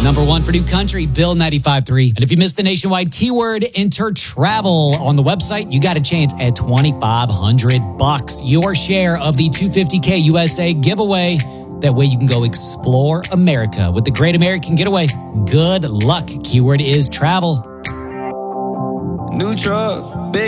Number one for New Country, Bill 95.3. And if you missed the nationwide keyword, enter travel. On the website, you got a chance at $2,500. Your share of the $250K USA giveaway. That way you can go explore America with the Great American Getaway. Good luck. Keyword is travel. New truck.